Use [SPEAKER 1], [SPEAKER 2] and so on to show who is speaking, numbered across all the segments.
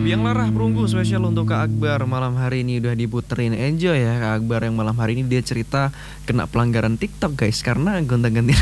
[SPEAKER 1] Biang Larah perunggu spesial untuk Kak Akbar malam hari ini udah diputerin. Enjoy ya Kak Akbar yang malam hari ini dia cerita kena pelanggaran TikTok guys karena gonta-ganti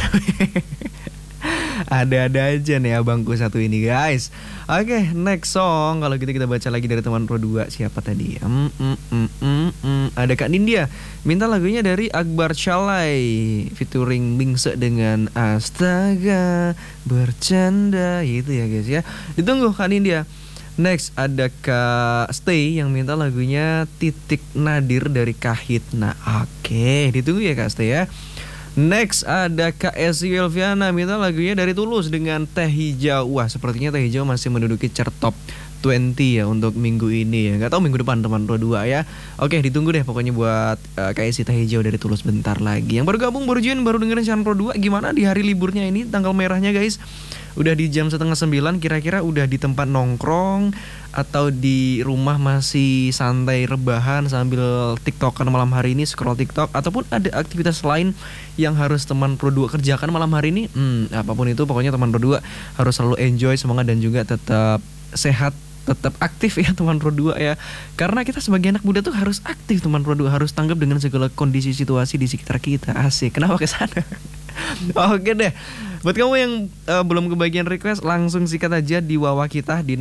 [SPEAKER 1] ada-ada aja nih abangku satu ini guys. Oke, next song. Kalau gitu kita baca lagi dari teman Pro 2. Siapa tadi? Ada Kak Nindya minta lagunya dari Akbar Shalai featuring Bingse dengan Astaga Bercanda gitu ya guys ya. Ditunggu Kak Nindya. Next ada Kak Stay yang minta lagunya Titik Nadir dari Kahitna. Oke, ditunggu ya Kak Stay ya. Next ada Kak Esi Elviana minta lagunya dari Tulus dengan Teh Hijau. Wah, sepertinya Teh Hijau masih menduduki chart top 20 ya untuk minggu ini ya. Gak tahu minggu depan teman Pro 2 ya. Oke, ditunggu deh pokoknya buat Kak Esi Teh Hijau dari Tulus bentar lagi. Yang baru gabung, baru join, baru dengerin channel Pro 2, gimana di hari liburnya ini tanggal merahnya guys? Udah di jam setengah 9, kira-kira udah di tempat nongkrong atau di rumah masih santai rebahan sambil tiktokan malam hari ini, scroll tiktok, ataupun ada aktivitas lain yang harus teman Pro 2 kerjakan malam hari ini? Apapun itu pokoknya teman Pro 2 harus selalu enjoy, semangat, dan juga tetap sehat, tetap aktif ya teman Pro 2 ya. Karena kita sebagai anak muda tuh harus aktif teman Pro 2, harus tanggap dengan segala kondisi situasi di sekitar kita. Asik, kenapa ke sana? Oke deh. Buat kamu yang belum kebagian request, langsung sikat aja di wawa kita di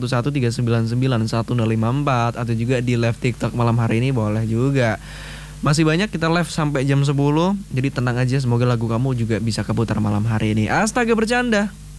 [SPEAKER 1] 0811399154 atau juga di live TikTok malam hari ini boleh juga. Masih banyak, kita live sampai jam 10. Jadi tenang aja, semoga lagu kamu juga bisa keputar malam hari ini. Astaga Bercanda.